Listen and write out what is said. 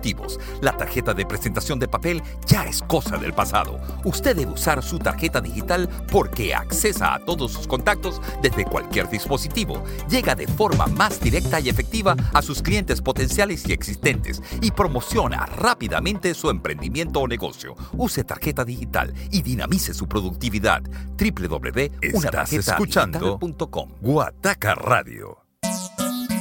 productivos. La tarjeta de presentación de papel ya es cosa del pasado. Usted debe usar su tarjeta digital porque accesa a todos sus contactos desde cualquier dispositivo. Llega de forma más directa y efectiva a sus clientes potenciales y existentes y promociona rápidamente su emprendimiento o negocio. Use tarjeta digital y dinamice su productividad. www.unatarjetadigital.com. Guataca Radio.